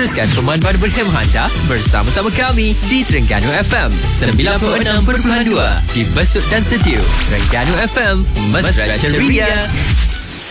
Teruskan pemanduan berhemah anda bersama-sama kami di Terengganu FM 96.2 di Besut dan Setiu. Terengganu FM, Mesra Ceria.